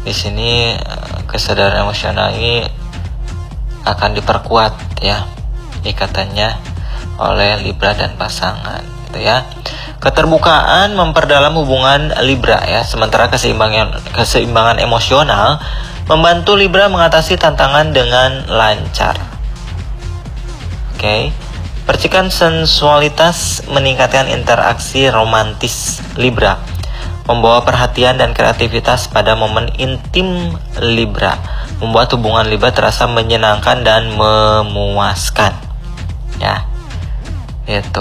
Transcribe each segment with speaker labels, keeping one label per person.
Speaker 1: di sini kesadaran emosional ini akan diperkuat ya ikatannya oleh Libra dan pasangan gitu ya. Keterbukaan memperdalam hubungan Libra ya, sementara keseimbangan emosional membantu Libra mengatasi tantangan dengan lancar. Oke. Percikan sensualitas meningkatkan interaksi romantis Libra, membawa perhatian dan kreativitas pada momen intim Libra, membuat hubungan Libra terasa menyenangkan dan memuaskan. Ya, itu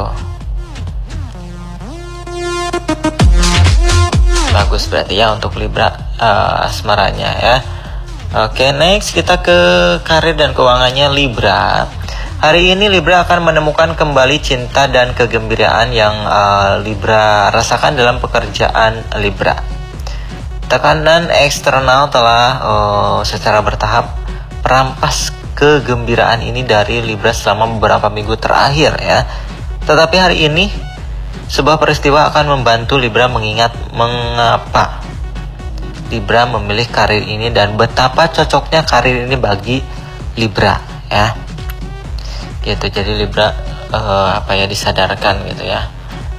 Speaker 1: bagus berarti ya untuk Libra asmaranya ya. Oke, next kita ke karir dan keuangannya Libra. Hari ini Libra akan menemukan kembali cinta dan kegembiraan yang Libra rasakan dalam pekerjaan Libra. Tekanan eksternal telah secara bertahap merampas kegembiraan ini dari Libra selama beberapa minggu terakhir ya. Tetapi hari ini sebuah peristiwa akan membantu Libra mengingat mengapa Libra memilih karir ini dan betapa cocoknya karir ini bagi Libra ya. Gitu, jadi Libra disadarkan gitu ya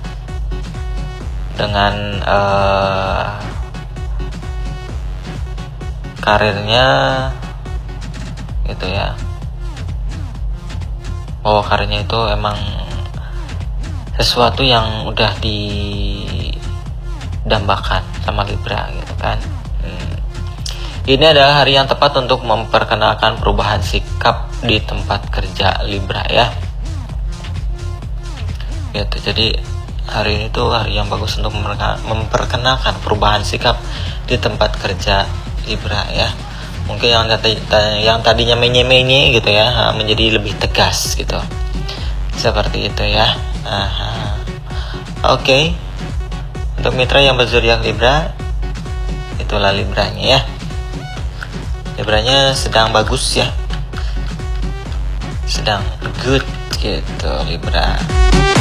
Speaker 1: dengan karirnya gitu ya, bahwa karirnya itu emang sesuatu yang udah didambakan sama Libra gitu kan. Ini adalah hari yang tepat untuk memperkenalkan perubahan sikap di tempat kerja Libra ya. Gitu, jadi hari ini tuh hari yang bagus untuk memperkenalkan perubahan sikap di tempat kerja Libra ya. Mungkin yang tadinya menye-menye gitu ya, menjadi lebih tegas gitu. Seperti itu ya. Oke. Untuk mitra yang berzodiak Libra, itulah Libranya ya. Libranya sedang bagus ya, sedang good gitu Libra.